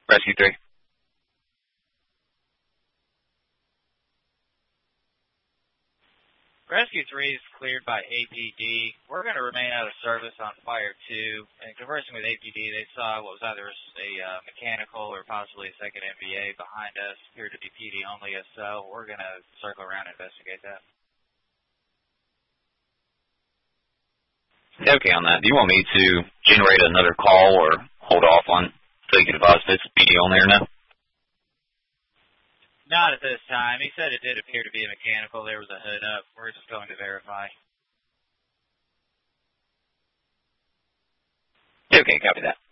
Rescue 3. Rescue 3 is cleared by APD. We're going to remain out of service on Fire 2. And conversing with APD, they saw what was either a mechanical or possibly a second MVA behind us. Appeared to be PD only, so we're going to circle around and investigate that. Okay on that. Do you want me to generate another call or hold off on so you can advise if it's PD only or no? Not at this time. He said it did appear to be a mechanical. There was a hood up. We're just going to verify. Okay, copy that.